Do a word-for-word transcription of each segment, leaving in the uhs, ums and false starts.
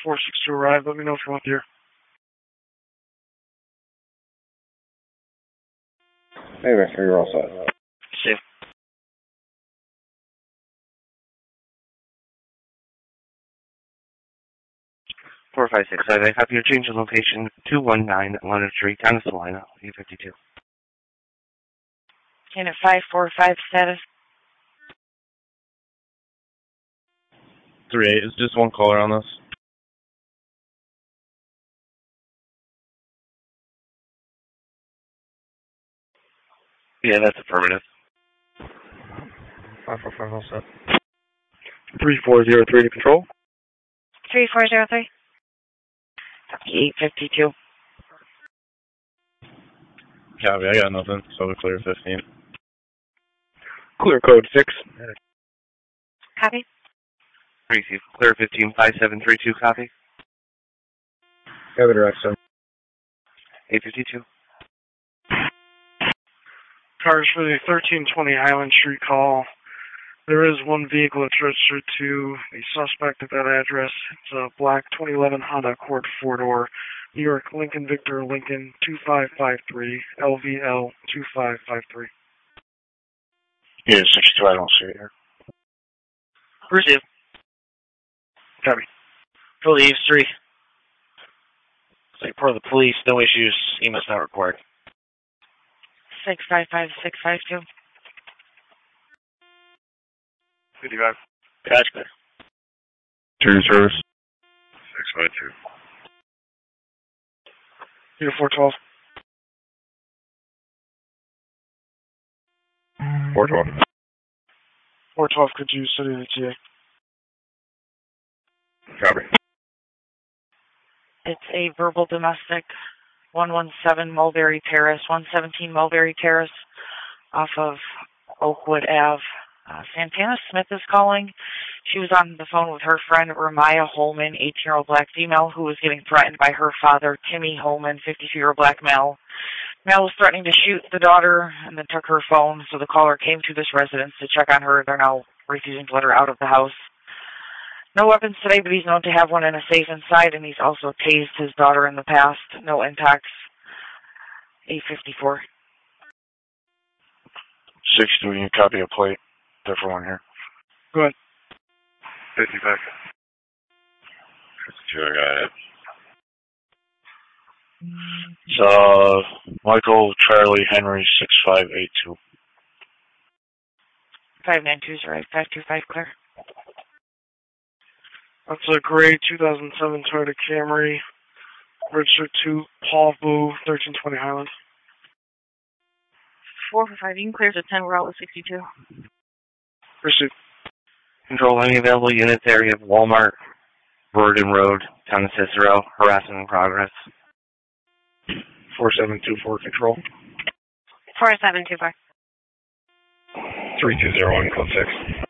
four six two arrive. Let me know if you want here. Hey, Victor, you're all set. See. four five six five, I have your change of location, two one nine Leonard Street, Town of Salina, eight fifty-two. Unit five four five status. three eight, is just one caller on this? Yeah, that's affirmative. five four five, all set. three four zero three to control. three four zero three. eight fifty-two. Copy, I got nothing, so we're clear fifteen. Clear code six. Copy. Receive clear fifteen five seven three two, copy. Have a direction. eight fifty-two. Cars for the thirteen twenty Highland Street call. There is one vehicle that's registered to a suspect at that address. It's a black twenty eleven Honda Accord four-door, New York Lincoln Victor Lincoln two five five three, L V L two five five three. Yeah, sixty-two, I don't see it here. Receive. Copy. Philly East three. It's like part of the police, no issues, E M S not required. six five five six five two. fifty-five. Patch clear. Turn service. six five two. Unit four twelve. four twelve. four twelve, could you study the T A? Copy. It's a verbal domestic. one one seven Mulberry Terrace, one seventeen Mulberry Terrace, off of Oakwood Avenue. Uh, Santana Smith is calling. She was on the phone with her friend, Ramaya Holman, eighteen-year-old black female, who was getting threatened by her father, Timmy Holman, fifty-two-year-old black male. Male was threatening to shoot the daughter and then took her phone, so the caller came to this residence to check on her. They're now refusing to let her out of the house. No weapons today, but he's known to have one in a safe inside, and he's also tased his daughter in the past. No impacts. eight fifty-four. sixty-two, you can copy a plate. Different one here. Go ahead. fifty-five. fifty-two, I got it. So, Michael Charlie Henry six five eight two. five nine two zero five two five clear. That's a gray two thousand seven Toyota Camry, registered to Paul Boo, thirteen twenty Highland. four for five, you can clear to ten, we're out with sixty-two. Pursuit. Control any available units, area of Walmart, Burden Road, Town of Cicero, harassment in progress. four seven two four, control. four seven two four. three two zero one, code six.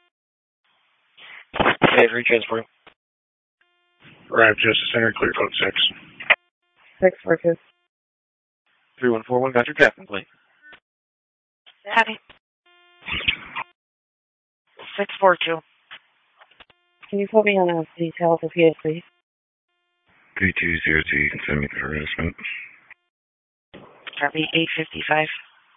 Hey, free transport. Arrive Justice Center, clear code six. six four two. three one four one, got your captain plate. Copy. six four two. Can you put me on a details of here, please? three two zero two, you can send me the harassment. Copy. eight fifty-five.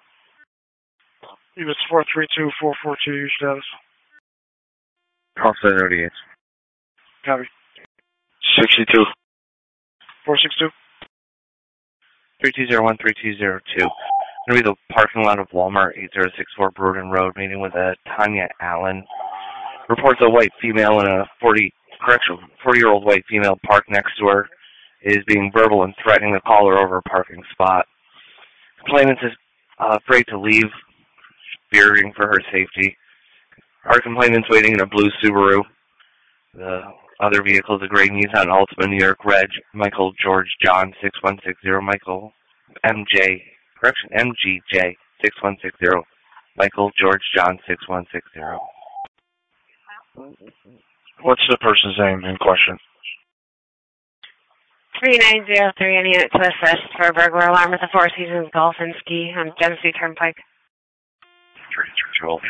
Units four three two four four two, your status. Offset thirty-eight. Copy. sixty-two. four six two. three two zero one three two zero two. Going to be the parking lot of Walmart, eight zero six four Broden Road, meeting with a Tanya Allen. Reports a white female and a forty, correction, forty-year-old white female parked next to her is being verbal and threatening to call her over a parking spot. Complainant is uh, afraid to leave, fearing for her safety. Our complainant's waiting in a blue Subaru. The other vehicle is a gray Nissan Altima New York Reg, Michael George John six one six zero, Michael M J, correction, M G J six one six zero, Michael George John six one six zero. What's the person's name in question? three nine zero three, any unit to assist for a burglar alarm at the Four Seasons Golf and Ski on Genesee Turnpike.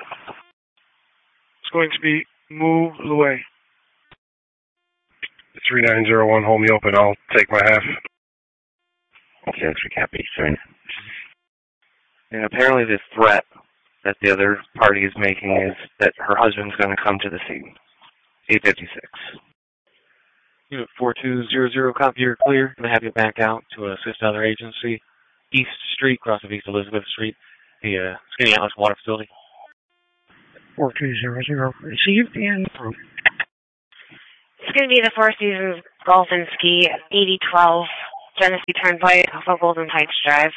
It's going to be move away. three nine zero one, hold me open. I'll take my half. Okay, that's recap eight seven. And apparently the threat that the other party is making is that her husband's going to come to the scene. eight fifty-six. Unit four two zero zero, copy, you're clear. Going to have you back out to assist other agency. East Street, cross of East Elizabeth Street, the uh, Skinny Atlas Water Facility. four two zero zero, received and approved. It's going to be the Four Seasons Golf and Ski, eighty twelve Genesee Turnpike off of Golden Heights Drive.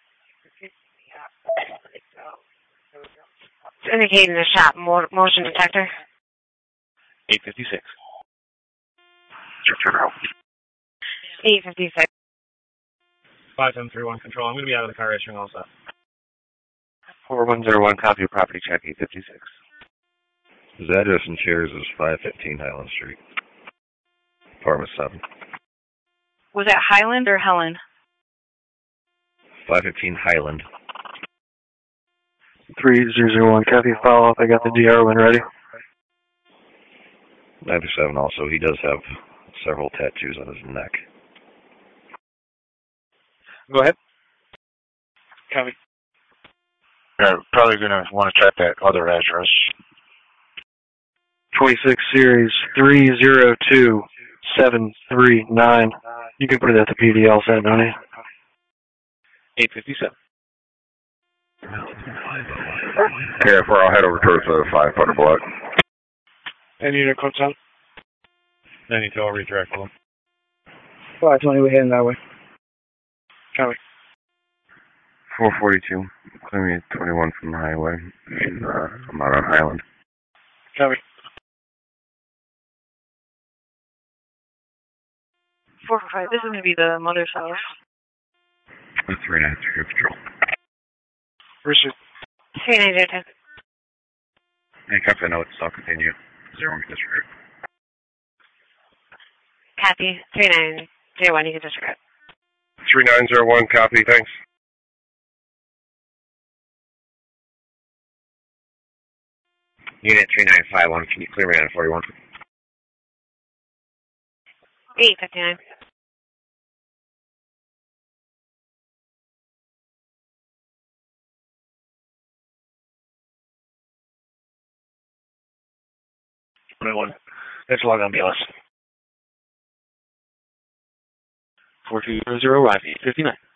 It's indicating the shop mo motion detector. eight fifty-six. eight fifty-six. five seven three one, control. I'm going to be out of the car issuing all set. four one zero one, copy, property check, eight fifty-six. His address and shares is five fifteen Highland Street. Apartment seven. Was that Highland or Helen? five fifteen Highland. three zero zero one, copy, follow up. I got the D R when ready. nine seven also, he does have several tattoos on his neck. Go ahead. Copy. You're probably going to want to check that other address. twenty-six series three zero two seven three nine. You can put it at the P D L set, don't you? eight fifty-seven. Yeah, for I'll head over towards the five foot block. Any unit codes on? ninety-two, I'll redirect for them. five twenty, we're heading that way. Copy. four forty-two, clearing at twenty-one from the highway. And, uh, I'm out on Highland. Copy. four four five, this is going to be the mother's house. three nine three, patrol. Received. three nine zero two. Any copy notes, I'll continue. Zero one, disregard. Copy. three nine zero one, you can disregard. three nine zero one, copy, thanks. Unit three nine five one, can you clear me on forty-one? eight fifty-nine. twenty-one. Let's log on B L S. four two zero zero, arrive eight fifty-nine.